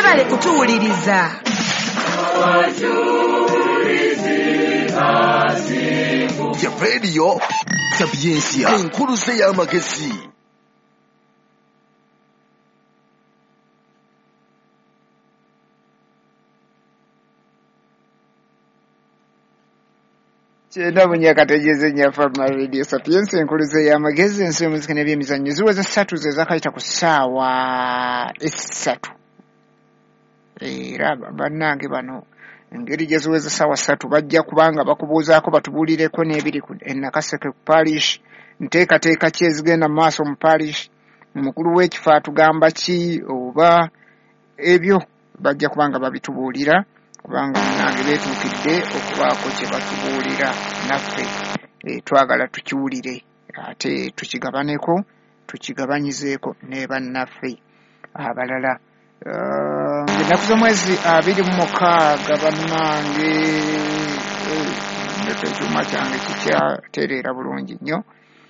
Weebale kutuwuliriza. Ya radio Sapiensia enkuluze y'amagezi. Kyenda munyakategeze nyafa mu radio Sapiensia enkuluze y'amagezi ensi y'omuzika n'ebyemizannyo ziweza 3 zezakayita ku ssaawa 3. Era bannange bano engeri gye ziweza ssaawa 3 bajja kubanga bakubuuzaako batubuulireko n'ebiri e Nakaseke ku parish, nteekateeka ki ezigenda mu maaso mu parish, omukulu w'ekifo atugamba ki, oba ebyo bajja kubanga babitubuulira kubanga bannange beetuukidde okubaako kye batubuulira naffe twagala tukiwulire ate tukigabaneko tukigabanyizeeko ne bannaffe abalala. Ennaku z'omwezi 26 bannange ekyuma kyange kikyatereera bulungi nnyo.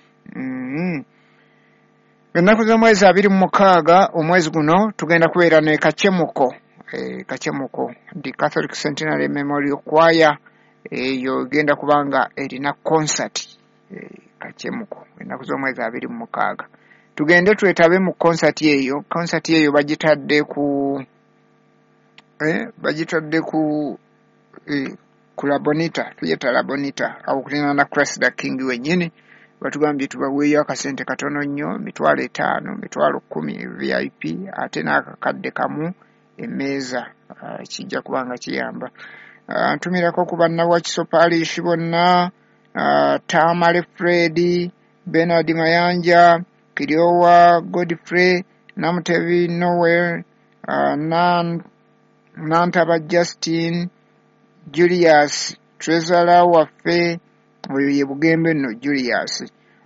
Ennaku z'omwezi 26 omwezi guno tugenda kubeera ne Kachemuko. Kachemuko the Catholic Centenary Memorial Choir eyo genda kubanga erina concert. Kachemuko ennaku z'omwezi 26 tugende twetabe mu concert eyo. Concert eyo bagitadde ku La Bonita, tuyeta La Bonita awo kulina na Christ the King wennyini. Batugambye tubaweeyo akasente katono nnyo, $5, $10 VIP ate n'akakadde kamu emmeeza kijja kubanga kiyamba. Ntumirako ku bannawakiso parish bonna, Tamale Fred, Bernard Mayanja, Kiriowa Godfrey, Namutevi Noel, Nantaba Justin, Julius Trezala waffe oyo ye Bugembe nno Julius,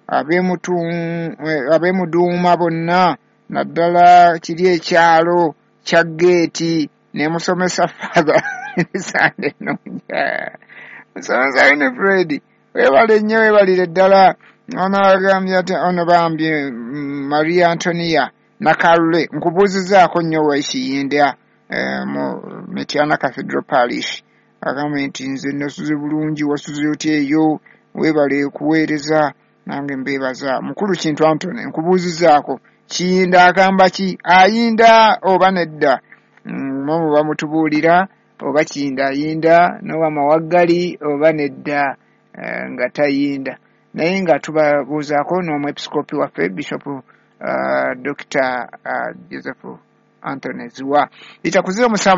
ab'Emuduuma bonna naddala kiri ekyalo kya Geeti ne musomesa Father Sande Nonja. Musomesa Winifred weebale nnyo, weebalire ddala. Ono agambye ati ono bambye Maria Antonia Nakalule nkubuuzizaako nnyo weekiyinda mu Mityana Cathedral Parish. Agambye nti nze nasuze bulungi, wasuze otya eyo, weebale kuweereza, nange mbeebaza. Mukulu Kintu Antony nkubuuzizaako kiyinda agamba ki, ayinda oba nedda? Mwe bamutubuulira oba kiyinda ayinda, n'owa mawaggali oba nedda nga tayinda. Naye nga tubabuuzaako n'omwepiskopi waffe Bishop Dr. Joseph Anthony Ziwa. Ita ku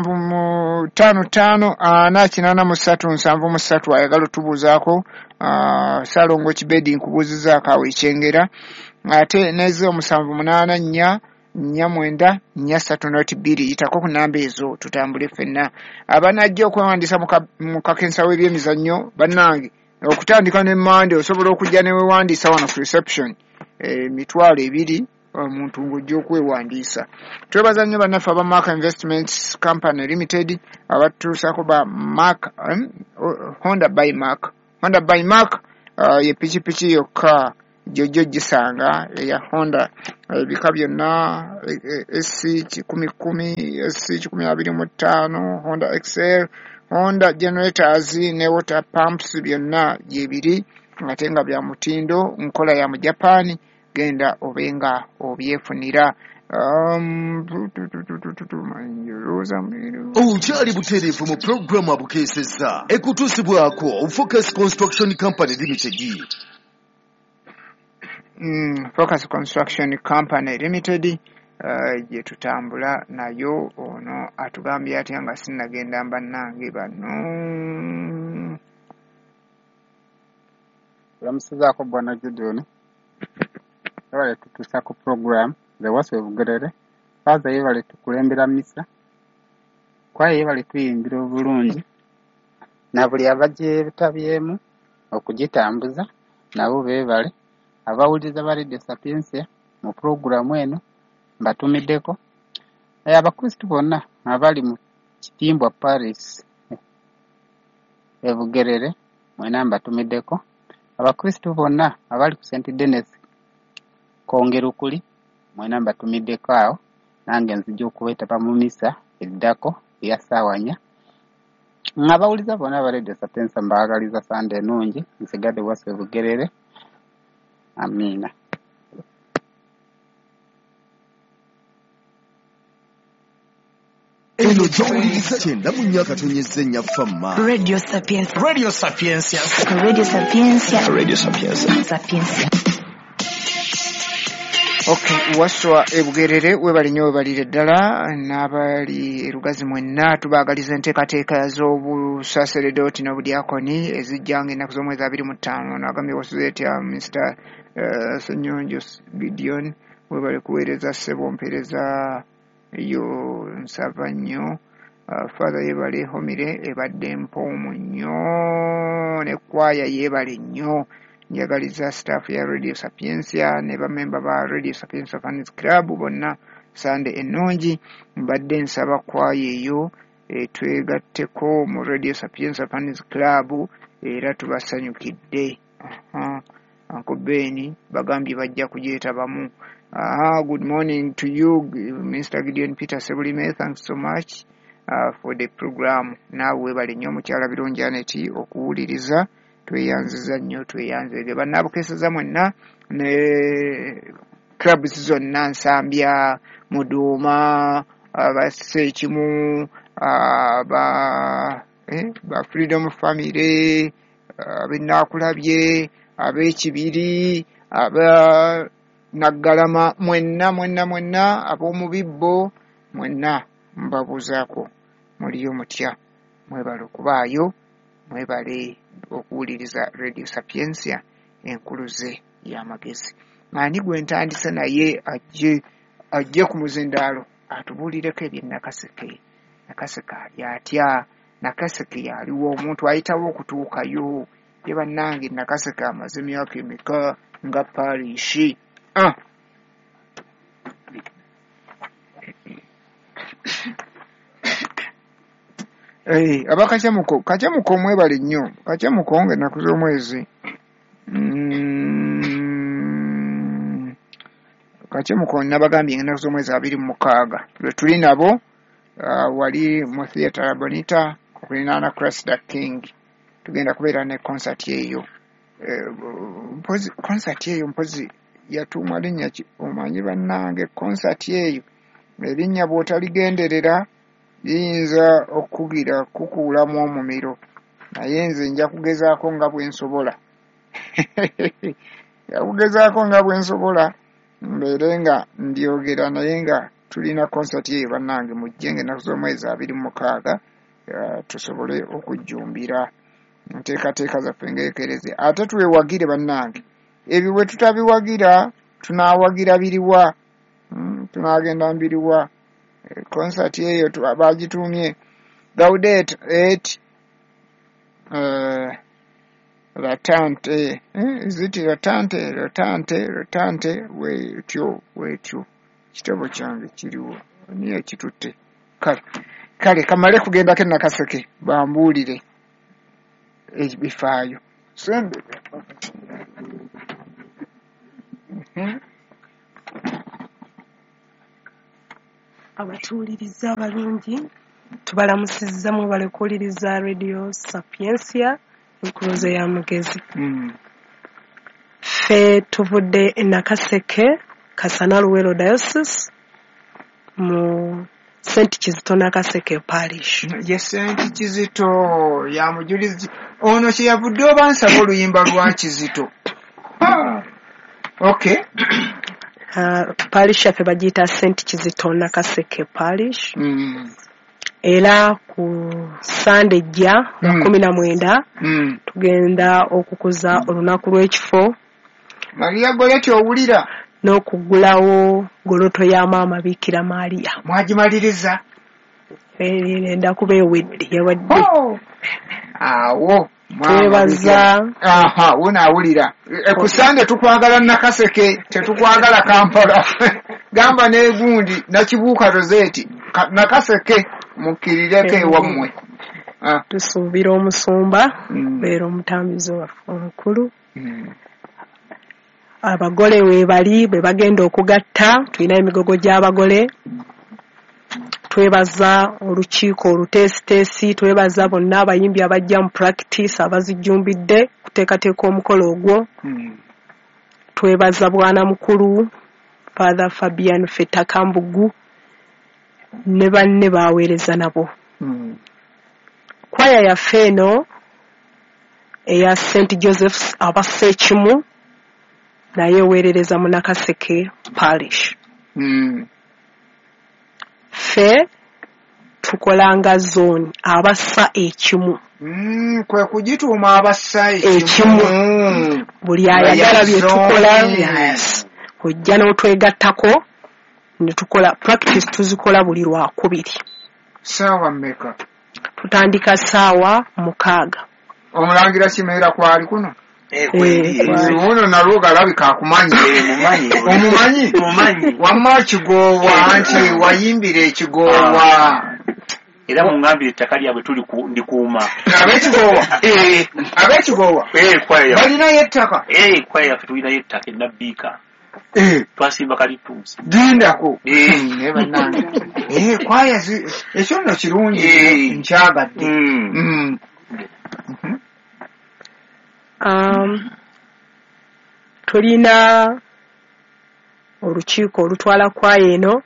0755488373 ayagala otubuuzaako. Salongo Kibedi nkubuuzizaako awo ekyengera. Ate ne 0784494332 itako ku namba ezo tutambule ffenna. Abanajja okwewandiisa mu kakensa w'ebyemizannyo bannange okutandika ne Monday osobola okujja ne weewandiisa wano ku reception $20 omuntu ng'ojja okwewandiisa. Twebaza nnyo bannaffe aba Mark Investments Company Limited abatuusaako ba Mark Honda by Mark. Honda by Mark ye pikipiki yokka jojo gisanga eya Honda ebika byonna SC1010, SC1025, Honda XL, Honda generators ne water pumps byonna gyebiri ate nga bya mutindo nkola ya mu Japan. Genda obenga obyefunira. Okyali butereevu mu programu abukeesezza ekutuusibwako Focus Construction Company Limited. Focus Construction Company Limited gye tutambula nayo. Ono atugambye atya nga sinnagenda bannange bano. Olamusizaako Bwana Gideon. Yebale tutuusa ku program ze Wase Bugerere. Faaza yebale tukulembera misa. Kwaye yebale tuyimbira obulungi. Na buli abagyetabyeemu okugitambuza nabo beebale. Abawuliriza ba Radio Sapiensia mu programu eno mbatumiddeko. Abakristu bonna abali mu Kitimbwa Paris e Bugerere mwena mbatumiddeko. Abakristu bonna abali ku St. Denis Kongerukuli mwena mbatumiddeko awo nange nzija okubeetaba mu misa eddako eya ssaawa 4 ng'abawuliza bonna ba Radio Sapienza mbaagaliza Sande ennungi nsigadde Wasfe Bugerere. Amiina. eno gy'owuliriza 94.4 FM Radio Sapienza. Radio Sapienza. Radio Sapienza. Radio Sapienza. Sapienza. Okay, waswa ebugerere webali nnyo webalire ddala n'abali erugazi mwenna tubaagaliza enteekateeka z'obusaaseredoti n'obudyakoni ezijjanga ennaku z'omwezi 25 n'agambye wasuze etya Mr. Senyonjo Gideon webali kuweereza ssebo mpeereza yo nsava nnyo Father yebale homire ebadde mpoomu nnyo n'ekkwaya yebale nnyo njagaliza staff ya Radio Sapienza ne bamemba ba Radio Sapienza Fans Club bonna Sande ennungi mbadde nsaba kwaya eyo twegatteko mu Radio Sapienza Fans Club era tubasanyukidde. Uncle Benny bagambye bajja kugyetabamu. Good morning to you, Mr. Gideon Peter Sebulime. Thanks so much for the program. Naawe webale nnyo mukyala birungi Aneti okuwuliriza. Tweyanziza nnyo tweyanzege bannabukeseza mwenna ne clubs zonna Nsambya Muduuma Abasekimu ba Freedom Family Ab'Ennakulabye Ab'Ekibiri aba Naggalama mwenna ab'Omubibbo mwenna mbabuzaako muliyo mutya mwebale okubaayo mwebale okuwuliriza Radio Sapienza enkuluze y'amagezi. Ani gwe ntandise naye ajje ku muzindaalo atubuulireko eby'Nakaseke. Nakaseke ali atya? Nakaseke yaliwo omuntu ayitawo okutuukayo ye bannange Nakaseke amaze emyaka emeka nga parishi. Abakacyamuko mwebale nnyo kacyamuko ng'ennaku z'omwezi kacyamuko nabagambye ng'ennaku z'omwezi 26 lwe tuli nabo wali mu theatre Bonita okulinaana Cressida King tugenda kubeera ne concert eyo mpozi yatuumwa linnya ki omanyi bannange concert eyo erinnya bw'otaligenderera liyinza kukuulamu omumiro naye nze nja kugezaako nga bwe nsobola mbeere nga ndyogera naye nga tulina concert eyo bannange mujje ng'ennaku z'omwezi 26 tusobole okujjumbira nteekateeka zaffe ng'ekereze ate twewagire bannange ebyo bwe tutabiwagira tunaawagira biriwa tunaagenda mbiriwa concert eyo bagituumye Gaudete et Latante ziti Latante wetyo kitabo kyange kiriwo niye kitutte kale kamale kugendako Nakaseke bambuulire ebifaayo sembe abatuuliriza abalungi tubalamusizza mwebale kuwuliriza Radio Sapienza enkuluze y'amagezi. Ffe tuvudde e Nakaseke Kasana Luwero Diocese mu St. Kizito Nakaseke Parish. Ye St. Kizito ya mujulizi ono kye yavudde oba nsaba oluyimba lwa Kizito. Okay. Parish yaffe bagiyita St. Kizito Nakaseke Parish. Era ku Sunday jja 19 tugenda okukuza olunaku lw'ekifo Maria Goleti owulira n'okugulawo goloto ya maama Bikira Maria. Mwagimaliriza enda kuba ewedde yawadde awo twebaza wonaawulira ku Sunday tukwagala Nakaseke tetukwagala Kampala gamba n'egundi Nakibuuka Roseti Nakaseke mukirireko ewammwe. Tusuubira omusumba beera omutambuze waffe omukulu. Abagole weebali bwe bagenda okugatta tulina emigogo gy'abagole twebaza olukiiko oluteesiteesi twebaza bonna abayimbi abajja mu practice abazijjumbidde kuteekateeka omukolo ogwo twebaza bwana mukulu Father Fabian Fetakambugu ne banne baweereza nabo kwaya yaffe eno eya St. Joseph's abaseekimu naye eweerereza mu Nakaseke parish ffe tukolanga zone abassa ekimu kwe kugituuma abassa ekimu buli ayagala bye tukola ojja n'otwegattako ne tukola practice tuzikola buli lwakubiri saawa mmeka tutandika saawa 6 omulangira Kimeera kwali kuno uno nalwo galabika akumanyi omumanyi wamma Kigoowa nti wayimbira ekigoowa era mungambire ettaka lyabwe tuli ndikuuma ab'ekigoowa kwaya balinayo ettaka kwaya yaffe tulinayo ettaka enabbiika twasimba kalitunsi gendako kwaya ekyo nno kirungi nkyagadde tulina olukiiko olutwala kwaya eno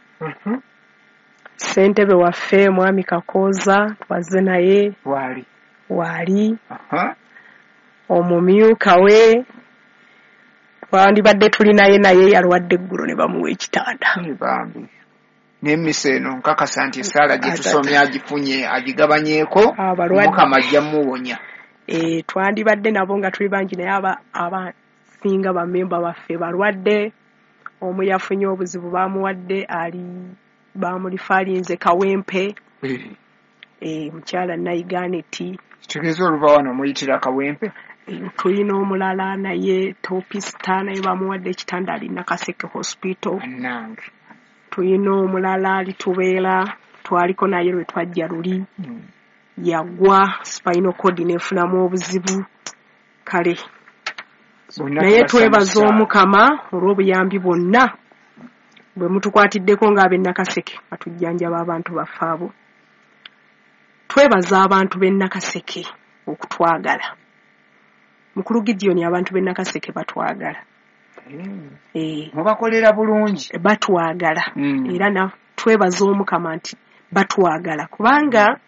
ssentebe waffe mwami Kakooza twazze naye waali omumyuka we twandibadde tulinaye naye yalwadde eggulo ne bamuwa ekitanda n'emmisa eno nkakasa nti essaala gye tusomye agifunye agigabanyeeko Mukama ajja muwonya twandibadde nabo nga tuli bangi naye abasinga bammemba baffe balwadde omu yafunye obuzibu bamuwadde bamulifaalinze Kawempe mukyala Nayiganeti kitegeeza oluva wano muyitira Kawempe tulina omulala naye Topista naye bamuwadde ekitanda ali Nakaseke hospital tulina omulala alitubeera twaliko naye lwe twajja luli yagwa spinal cord nefunamu obuzibu kale naye twebaza Omukama olw'obuyambi bwonna bwe mutukwatiddeko ng'ab'e Nakaseke atujjanjaba abantu baffe abo twebaza abantu b'e Nakaseke okutwagala mukulu Gideon abantu b'e Nakaseke batwagala mubakolera bulungi batwagala era na twebaza Omukama nti batwagala kubanga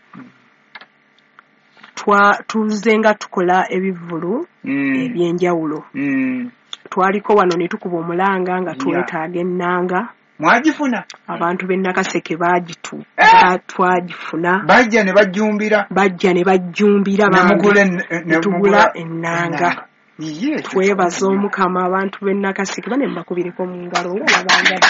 tuzenga tukola ebivulu ebyenjawulo twaliko wano ne tukuba omulanga nga twetaaga ennanga mwagifuna abantu b'e Nakaseke twagifuna bajja ne bajjumbira tugula ennanga twebaza Omukama abantu b'e Nakaseke bane mbakubireko mu ngalo nga nabangadde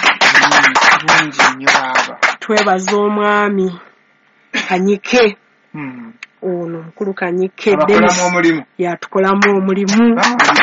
twebaza omwami Kanyike ono mukulu Kanyike yatukolamu omulimu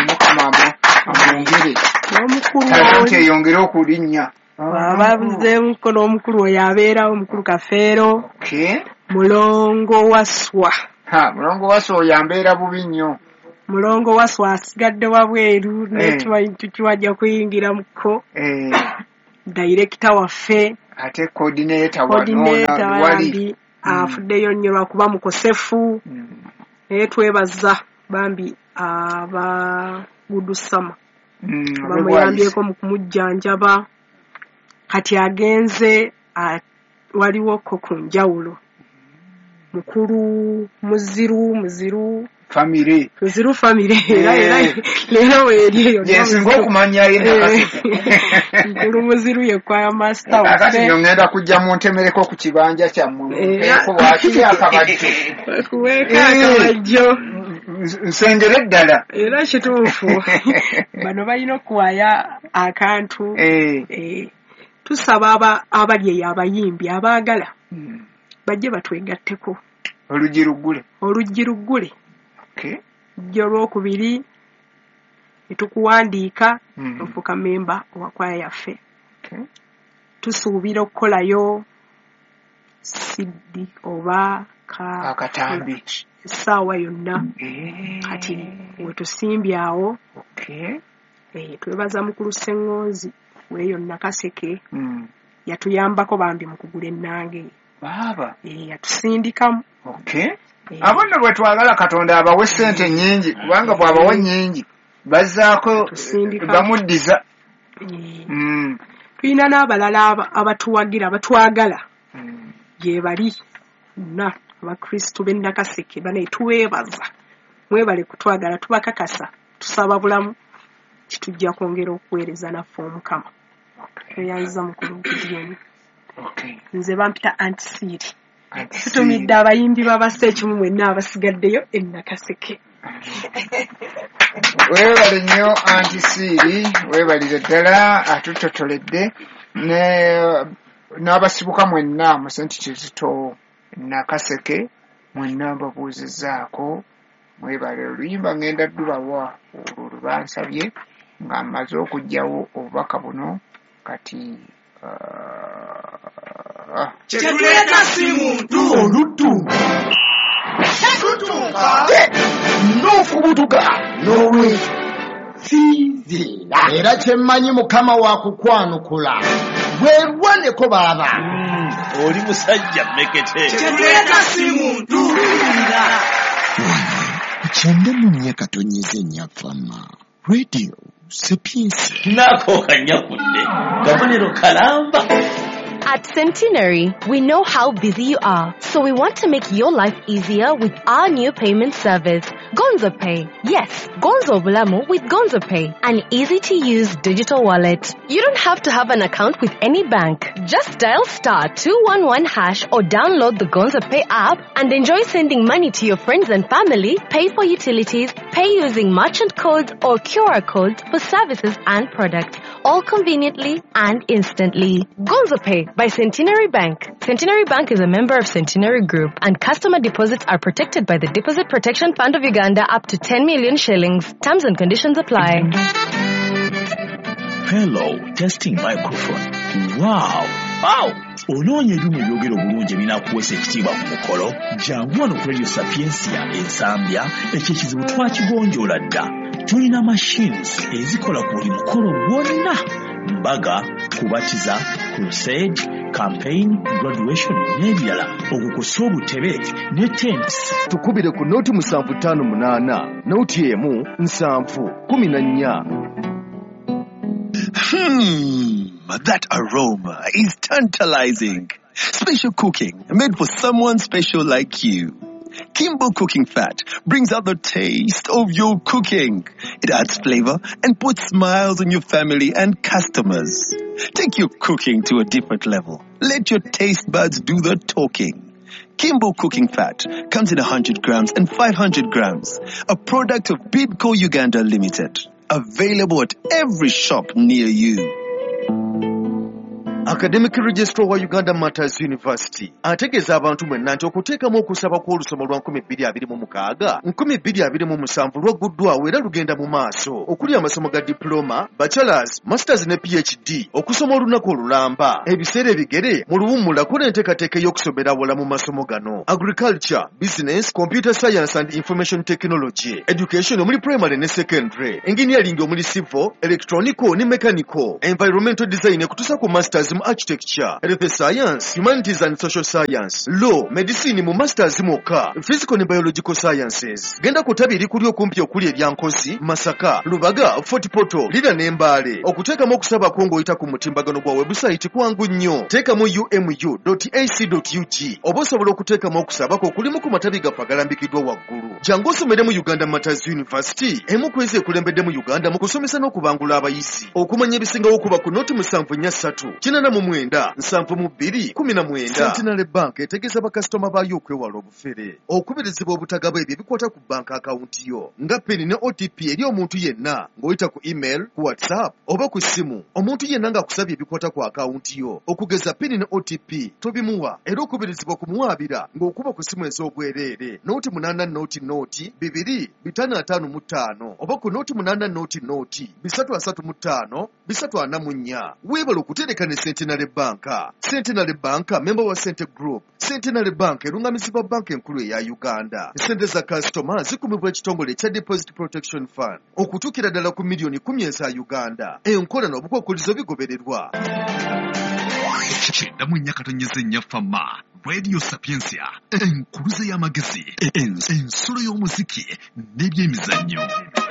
yongere okulinnya babuze mukono omukulu oyo abeerawo omukulu Kafeero mulongo waswa oyo ambeera bubi nnyo mulongo waswa asigadde wabweru tukiwajja kuyingira muko director waffe ate coordinator wali afuddeyo nnyo lwakuba mukosefu naye twebaza bambi abagudusama bamuyambyeko mu kumujjanjaba kati agenze waliwo ko ku njawulo mukulu muziru family era weeri eyo yesinga okumanya mukulu muziru yekwaya master akati ngenda kujja mu ntemereko ku kibanja kyammwe eko bwakiri akabajjo kuweeka akabajjo nsengere ddala era kituufu bano balina okuwaya akantu tusaba abali eyo abayimbi abaagala bajje batwegatteko oluggi luggule jjo olwokubiri netukuwandiika ofuuka memba owakwaya yaffe tusuubira okukolayo siddi oba akatambi essaawa yonna kati wetusimbye awo twebaza mukulu Sseŋŋonzi weeyo Nakaseke yatuyambako bambi mu kugula ennange baba yatusindikamu. Okay. Abonna bwe twagala Katonda abawe ssente nnyingi kubanga bw'abawa nnyingi bazzaako bamuddiza. Tulina n'abalala abatuwagira abatwagala gye bali na abakristu b'Ennakaseke bane tuweebaza mwebale kutwagala tubakakasa tusaba bulamu kitujja kwongera okuweereza naffe Omukama. Tuyanza mukulu Gideon. Nze bampita Antisiri. Tutumidde abayimbi b'abaseekimu mwenna abasigaddeyo Ennakaseke. Weebale nnyo Antisiri, weebalire ddala atutotoledde n'abasibuka mwenna mu St. Kizito Nnakaseke mwenna mbabuuzizzaako mwebale. Oluyimba ngenda ddubawa olwo lubansabye nga mmaze okuggyawo obubaka buno kati Chetuleeta si muntu oluddu n'ofubutuka n'olwezo siizira era kyemmanyi Mukama wa kukwanukula bwerwaneko baaba oli musajja mmekete. Chetuleeta si muntu kyenda munye katonyeze nnyafama radio Sapienza Nako kanyakudde gabonero kalamba. At Centenary, we know how busy you are, so we want to make your life easier with our new payment service, Gonzo Pay. Yes, Gonzo Bulamu with Gonzo Pay, an easy-to-use digital wallet. You don't have to have an account with any bank. Just dial *211# or download the Gonzo Pay app and enjoy sending money to your friends and family, pay for utilities, pay using merchant codes or QR codes for services and products, all conveniently and instantly. Gonzo Pay by Centenary Bank. Centenary Bank is a member of Centenary Group, and customer deposits are protected by the Deposit Protection Fund of Uganda up to 10 million shillings. Terms and conditions apply. Hello, testing microphone. Wow. Onoonya ebyuma ebyogera obulungi ebinakuweesa ekitiibwa ku mukolo. Jangu wano ku Radio Sapiensia ensambya ekyo ekizibu twakigonjoola dda. Tulina machines ezikola ku buli mukolo gwonna. Mbaga, kubatiza, crusade, campaign, graduation n'ebirala. Okukusa obutebe ne tents. Tukubire ku noti 758 noti emu 714. That aroma is tantalizing. Special cooking made for someone special like you. Kimbo Cooking Fat brings out the taste of your cooking. It adds flavor and puts smiles on your family and customers. Take your cooking to a different level. Let your taste buds do the talking. Kimbo Cooking Fat comes in 100 grams and 500 grams. A product of Bidco Uganda Limited. Available at every shop near you. Academic Registrar wa Uganda Matters University ategeeza abantu mwenna nti okuteekamu okusaba kw'olusoma lwa 2026 2027 lwagguddwawo era lugenda mu maaso okuli amasomo ga diploma, bachelors, masters ne PhD okusoma olunaku olulamba ebiseera ebigere mu luwummulako n'enteekateeka y'okusomera wala mu masomo gano agriculture, business, computer science and information technology, education omuli primary ne secondary, engineering omuli civil, electronical ne mechanical, environmental design ekutuusa ku masters architecture, health science, humanities and social science, law, medicine mu masters moka, physical and biological sciences. Genda kutabiri kuli okumpi okuli ebyankozi, Masaka, Lubaga, Fort Portal, Lira n'Embale. Okuteekamu okusaba ko ng'oyita ku mutimbagano gwa website kwangu nnyo. Teekamu umu.ac.ug. Oba osobola okuteekamu okusaba ko kulimu ku matabi gaffe agalambikiddwa waggulu. Jangu osomere mu Uganda Matters University. Emu ku ezo ekulembedde mu Uganda mu kusomesa n'okubangula abayizi. Okumanya ebisingawo okuba ku noti 743 8 7 2 Centenary Bank etegeeza bakasitoma baayo okwewala obufere. Okubirizibwa obutagaba ebyo bikwata ku bank account yo. Nga peni ne OTP eri omuntu yenna ng'oyita ku email, ku WhatsApp oba ku simu. Omuntu yenna ng'akusabye ebikwata ku account yo. Okugeza peni ne OTP tobimuwa era okubirizibwa kumuwaabira ng'okuba ku simu ez'obwereere. Noti 8 noti 2 555 oba ku noti 8 noti 335 344. Weebala okutereka ne Centenary Bank. Centenary Bank, member wa Cente Group. Centenary Bank erungamizibwa banka enkulu eya Uganda. Sente za customer zikumibwa ekitongole kya Deposit Protection Fund okutuukira ddala ku miliyoni 10 eza Uganda. Enkola n'obukwakkulizo bigobererwa. Kyenda mu nnya katonyeze nnya fama Radio Sapiensia enkuluze y'amagezi ensulo y'omuziki n'ebyemizannyo.